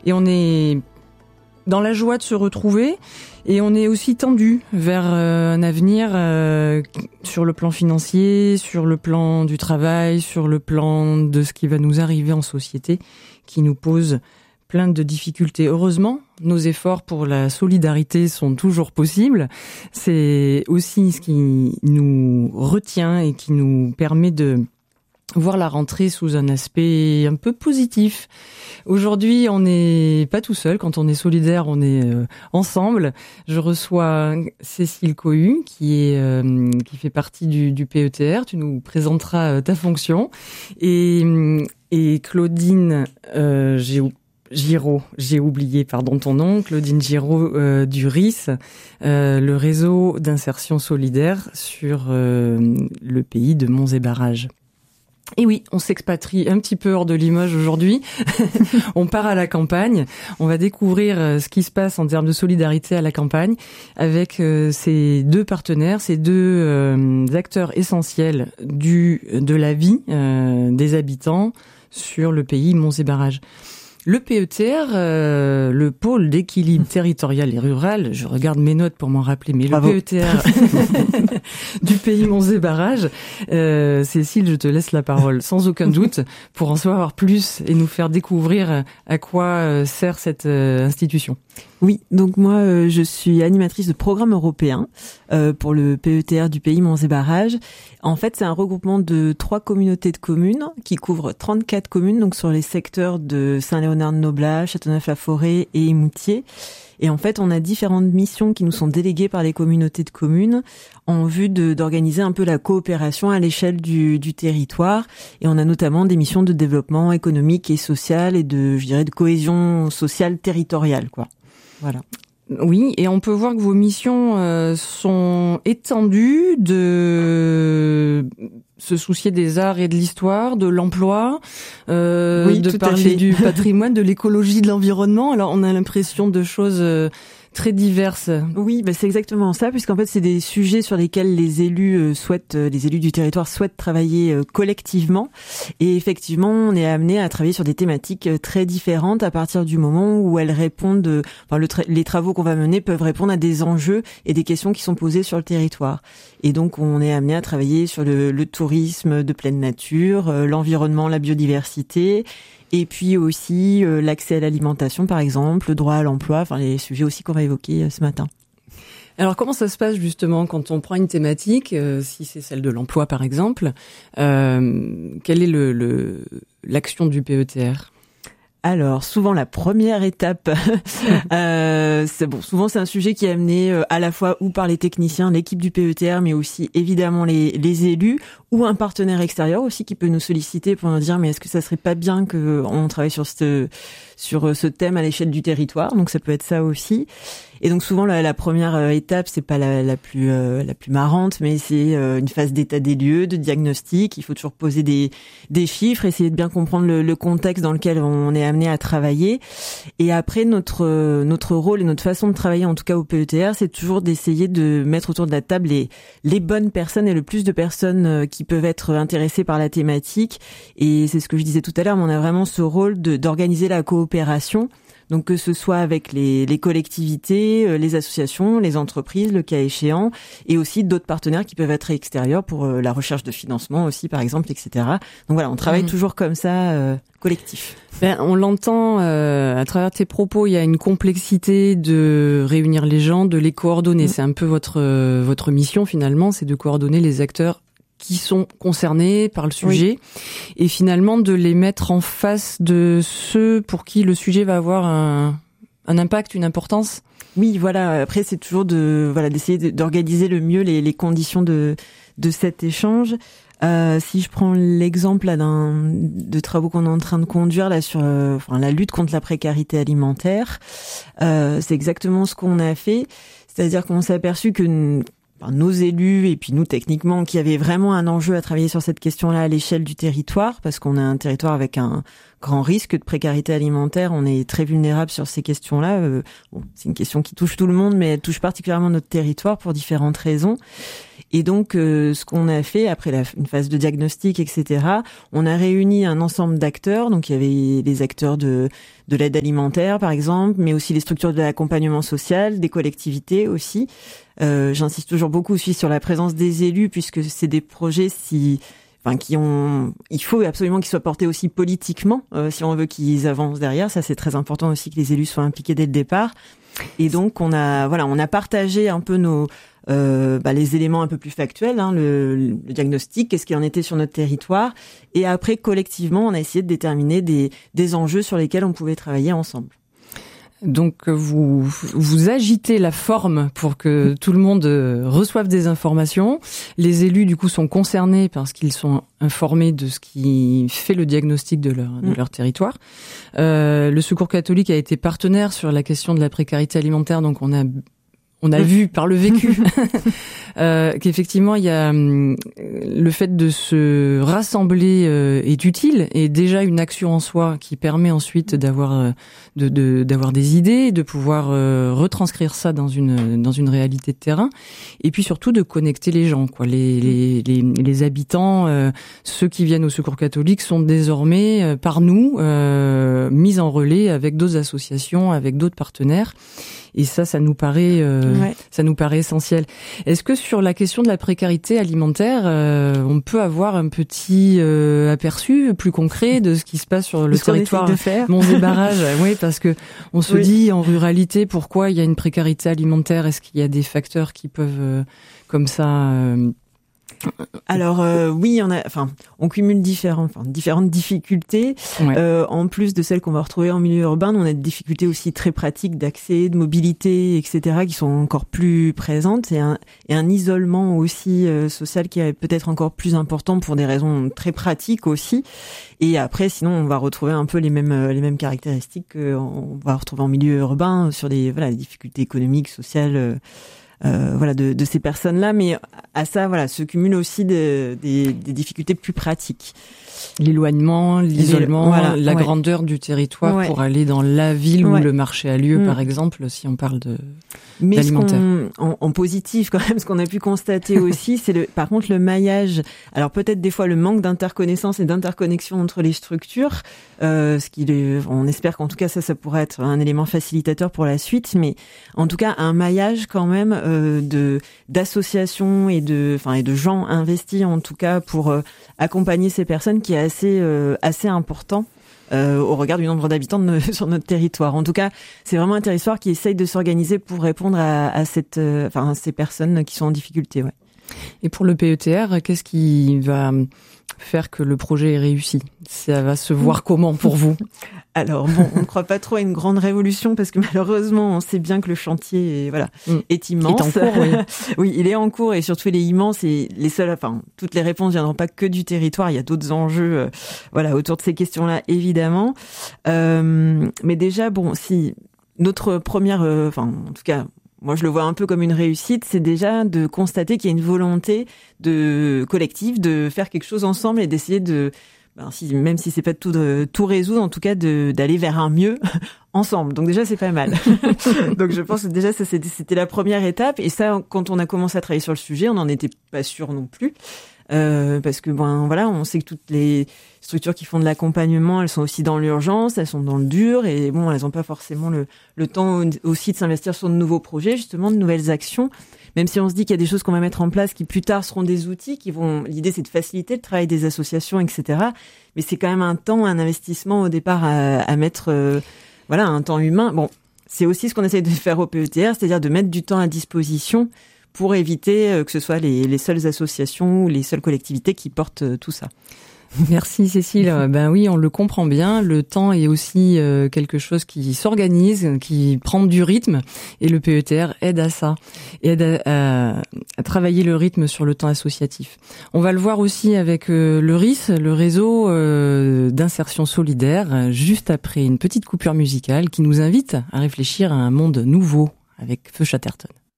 Et on est dans la joie de se retrouver et on est aussi tendu vers un avenir sur le plan financier, sur le plan du travail, sur le plan de ce qui va nous arriver en société, qui nous pose plein de difficultés. Heureusement, nos efforts pour la solidarité sont toujours possibles. C'est aussi ce qui nous retient et qui nous permet de voir la rentrée sous un aspect un peu positif. Aujourd'hui, on n'est pas tout seul. Quand on est solidaire, on est ensemble. Je reçois Cécile Cohu, qui fait partie du PETR. Tu nous présenteras ta fonction. Et Claudine Giraud, j'ai oublié, pardon, ton nom, Claudine Giraud du RIS, le réseau d'insertion solidaire sur le pays de Monts et Barrages. Et oui, on s'expatrie un petit peu hors de Limoges aujourd'hui. On part à la campagne. On va découvrir ce qui se passe en termes de solidarité à la campagne avec ces deux partenaires, ces deux acteurs essentiels de la vie des habitants sur le pays Monts et Barrages. Le PETR, le pôle d'équilibre territorial et rural, je regarde mes notes pour m'en rappeler, mais bravo. Le PETR du pays Monts et Barrages, Cécile, je te laisse la parole, sans aucun doute, pour en savoir plus et nous faire découvrir à quoi sert cette institution. Oui, donc moi je suis animatrice de programme européen pour le PETR du pays Monts et Barrages. En fait, c'est un regroupement de 3 communautés de communes qui couvrent 34 communes, donc sur les secteurs de Saint-Léonard-de-Noblat, Châteauneuf-la-Forêt et Émoutier. Et en fait, on a différentes missions qui nous sont déléguées par les communautés de communes en vue d'organiser un peu la coopération à l'échelle du territoire. Et on a notamment des missions de développement économique et social et de cohésion sociale territoriale, quoi. Voilà. Oui, et on peut voir que vos missions sont étendues de se soucier des arts et de l'histoire, de l'emploi, de parler du patrimoine, de l'écologie, de l'environnement. Alors on a l'impression de choses très diverses. Oui, c'est exactement ça, puisqu'en fait c'est des sujets sur lesquels les élus du territoire souhaitent travailler collectivement. Et effectivement, on est amené à travailler sur des thématiques très différentes à partir du moment où elles répondent. Les travaux qu'on va mener peuvent répondre à des enjeux et des questions qui sont posées sur le territoire. Et donc on est amené à travailler sur le tourisme de pleine nature, l'environnement, la biodiversité. Et puis aussi l'accès à l'alimentation, par exemple, le droit à l'emploi, les sujets aussi qu'on va évoquer ce matin. Alors comment ça se passe justement quand on prend une thématique, si c'est celle de l'emploi par exemple, quelle est l'action du PETR ? Alors, souvent la première étape, souvent c'est un sujet qui est amené à la fois ou par les techniciens, l'équipe du PETR, mais aussi évidemment les élus ou un partenaire extérieur aussi qui peut nous solliciter pour nous dire mais est-ce que ça serait pas bien que on travaille sur ce thème à l'échelle du territoire. Donc ça peut être ça aussi. Et donc souvent la première étape, c'est pas la plus marrante, mais c'est une phase d'état des lieux, de diagnostic. Il faut toujours poser des chiffres, essayer de bien comprendre le contexte dans lequel on est amené à travailler. Et après notre rôle et notre façon de travailler, en tout cas au PETR, c'est toujours d'essayer de mettre autour de la table les bonnes personnes et le plus de personnes qui peuvent être intéressées par la thématique. Et c'est ce que je disais tout à l'heure, mais on a vraiment ce rôle d'organiser la coopération. Donc que ce soit avec les collectivités, les associations, les entreprises, le cas échéant, et aussi d'autres partenaires qui peuvent être extérieurs pour la recherche de financement aussi, par exemple, etc. Donc voilà, on travaille toujours comme ça, collectif. On l'entend à travers tes propos, il y a une complexité de réunir les gens, de les coordonner. C'est un peu votre mission finalement, c'est de coordonner les acteurs qui sont concernés par le sujet et finalement de les mettre en face de ceux pour qui le sujet va avoir un impact, une importance. Oui, voilà. Après, c'est toujours d'essayer d'organiser le mieux les conditions de cet échange. Si je prends l'exemple là de travaux qu'on est en train de conduire là sur la lutte contre la précarité alimentaire, c'est exactement ce qu'on a fait. C'est-à-dire qu'on s'est aperçu que nos élus et puis nous techniquement qui avaient vraiment un enjeu à travailler sur cette question-là à l'échelle du territoire parce qu'on a un territoire avec un grand risque de précarité alimentaire, on est très vulnérable sur ces questions-là. C'est une question qui touche tout le monde mais elle touche particulièrement notre territoire pour différentes raisons. Et donc, ce qu'on a fait après une phase de diagnostic, etc., on a réuni un ensemble d'acteurs. Donc, il y avait les acteurs de l'aide alimentaire, par exemple, mais aussi les structures de l'accompagnement social, des collectivités aussi. J'insiste toujours beaucoup aussi sur la présence des élus, puisque c'est des projets il faut absolument qu'ils soient portés aussi politiquement, si on veut qu'ils avancent derrière. Ça, c'est très important aussi que les élus soient impliqués dès le départ. Et donc, on a partagé un peu les éléments un peu plus factuels, le diagnostic, qu'est-ce qu'il en était sur notre territoire. Et après, collectivement, on a essayé de déterminer des enjeux sur lesquels on pouvait travailler ensemble. Donc vous agitez la forme pour que tout le monde reçoive des informations. Les élus du coup sont concernés parce qu'ils sont informés de ce qui fait le diagnostic de leur territoire. Le Secours catholique a été partenaire sur la question de la précarité alimentaire, donc on a vu par le vécu qu'effectivement il y a le fait de se rassembler est utile, et déjà une action en soi qui permet ensuite d'avoir des idées, de pouvoir retranscrire ça dans une réalité de terrain, et puis surtout de connecter les gens, quoi. Les habitants, ceux qui viennent au Secours catholique sont désormais par nous mis en relais avec d'autres associations, avec d'autres partenaires. Et ça nous paraît essentiel. Est-ce que sur la question de la précarité alimentaire, on peut avoir un petit aperçu plus concret de ce qui se passe sur le territoire Monts et Barrages? Oui, parce que on se dit en ruralité, pourquoi il y a une précarité alimentaire? Est-ce qu'il y a des facteurs qui peuvent comme ça Alors oui, on cumule différentes difficultés. Ouais. En plus de celles qu'on va retrouver en milieu urbain, on a des difficultés aussi très pratiques d'accès, de mobilité, etc., qui sont encore plus présentes, et un isolement aussi social qui est peut-être encore plus important pour des raisons très pratiques aussi. Et après, sinon, on va retrouver un peu les mêmes caractéristiques qu'on va retrouver en milieu urbain sur les difficultés économiques, sociales. De ces personnes-là, mais à ça, se cumulent aussi des difficultés plus pratiques. L'éloignement, l'isolement, la grandeur du territoire pour aller dans la ville où le marché a lieu, par exemple, si on parle d'alimentaire. En positif, quand même, ce qu'on a pu constater aussi, c'est par contre le maillage. Alors peut-être des fois le manque d'interconnaissance et d'interconnexion entre les structures, on espère qu'en tout cas ça pourrait être un élément facilitateur pour la suite, mais en tout cas un maillage quand même d'associations et de gens investis en tout cas pour accompagner ces personnes, qui est assez important au regard du nombre d'habitants sur notre territoire. En tout cas, c'est vraiment un territoire qui essaye de s'organiser pour répondre à ces personnes qui sont en difficulté. Ouais. Et pour le PETR, qu'est-ce qui va faire que le projet est réussi? Ça va se voir comment pour vous? Alors on ne croit pas trop à une grande révolution, parce que malheureusement on sait bien que le chantier est immense. Il est en cours, oui. Oui, il est en cours, et surtout il est immense, et toutes les réponses ne viendront pas que du territoire. Il y a d'autres enjeux autour de ces questions-là, évidemment. Mais déjà, si notre première, en tout cas, moi je le vois un peu comme une réussite, c'est déjà de constater qu'il y a une volonté collective de faire quelque chose ensemble, et d'essayer même si c'est pas de tout résoudre, en tout cas d'aller vers un mieux ensemble. Donc déjà c'est pas mal. Donc je pense que déjà ça c'était la première étape, et ça, quand on a commencé à travailler sur le sujet, on n'en était pas sûr non plus. Parce que on sait que toutes les structures qui font de l'accompagnement, elles sont aussi dans l'urgence, elles sont dans le dur, et elles n'ont pas forcément le temps aussi de s'investir sur de nouveaux projets, justement, de nouvelles actions. Même si on se dit qu'il y a des choses qu'on va mettre en place qui plus tard seront des outils l'idée c'est de faciliter le travail des associations, etc. Mais c'est quand même un investissement au départ à mettre, un temps humain. Bon, c'est aussi ce qu'on essaie de faire au PETR, c'est-à-dire de mettre du temps à disposition pour éviter que ce soit les seules associations ou les seules collectivités qui portent tout ça. Merci Cécile. Ben oui, on le comprend bien. Le temps est aussi quelque chose qui s'organise, qui prend du rythme, et le PETR aide à ça, aide à travailler le rythme sur le temps associatif. On va le voir aussi avec le RIS, le réseau d'insertion solidaire, juste après une petite coupure musicale qui nous invite à réfléchir à un monde nouveau avec Feu Chatterton.